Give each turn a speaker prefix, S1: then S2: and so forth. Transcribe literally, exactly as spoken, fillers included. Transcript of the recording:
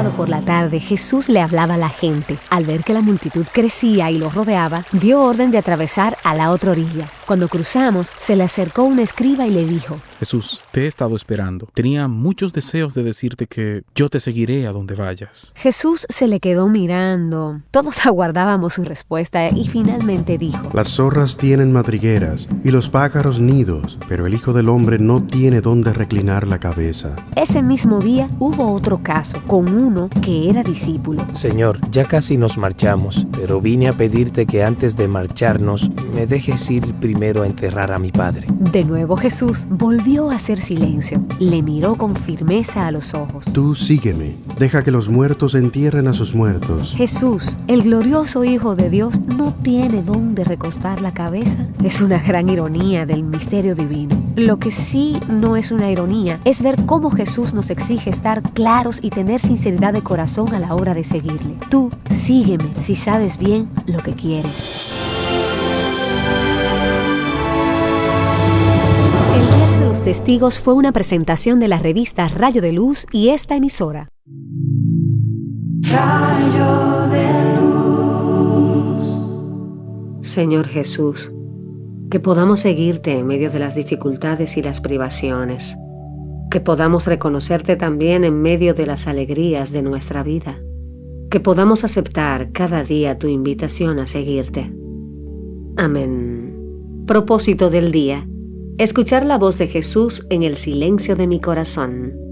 S1: sábado por la tarde, Jesús le hablaba a la gente. Al ver que la multitud crecía y lo rodeaba, dio orden de atravesar a la otra orilla. Cuando cruzamos, se le acercó un escriba y le dijo:
S2: Jesús, te he estado esperando. Tenía muchos deseos de decirte que yo te seguiré a donde vayas.
S1: Jesús se le quedó mirando. Todos aguardábamos su respuesta y finalmente dijo:
S3: Las zorras tienen madrigueras y los pájaros nidos, pero el Hijo del Hombre no tiene dónde reclinar la cabeza.
S1: Ese mismo día hubo otro caso, con uno que era discípulo.
S4: Señor, ya casi nos marchamos, pero vine a pedirte que antes de marcharnos me dejes ir primero a enterrar a mi padre.
S1: De nuevo Jesús volvió a hacer silencio. Le miró con firmeza a los ojos.
S3: Tú sígueme, deja que los muertos entierren a sus muertos.
S1: Jesús, el glorioso Hijo de Dios, no tiene dónde recostar la cabeza. Es una gran ironía del misterio divino. Lo que sí no es una ironía es ver cómo Jesús nos exige estar claros y tener sinceridad de corazón a la hora de seguirle. Tú sígueme si sabes bien lo que quieres. El Día de los Testigos fue una presentación de la revista Rayo de Luz y esta emisora.
S5: Rayo de luz.
S1: Señor Jesús, que podamos seguirte en medio de las dificultades y las privaciones, que podamos reconocerte también en medio de las alegrías de nuestra vida, que podamos aceptar cada día tu invitación a seguirte. Amén. Propósito del día: escuchar la voz de Jesús en el silencio de mi corazón.